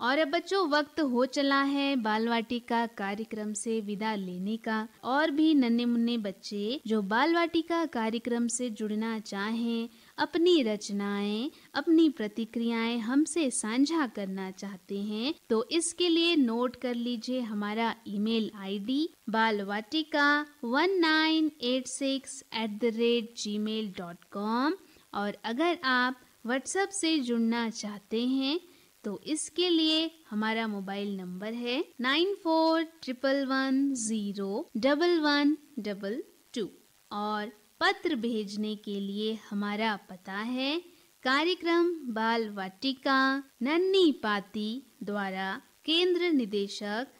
और अब बच्चों वक्त हो चला है बाल वाटिका कार्यक्रम से विदा लेने का। और भी नन्हे मुन्ने बच्चे जो बाल वाटिका कार्यक्रम से जुड़ना चाहें, अपनी रचनाएं, अपनी प्रतिक्रियाएं हमसे साझा करना चाहते हैं, तो इसके लिए नोट कर लीजिए हमारा ईमेल आईडी balvatika1986@gmail.com। और अगर आप व्हाट्सएप से जुड़ना चाहते हैं तो इसके लिए हमारा मोबाइल नंबर है 9411101122। और पत्र भेजने के लिए हमारा पता है कार्यक्रम बाल वाटिका, नन्ही पाती द्वारा, केंद्र निदेशक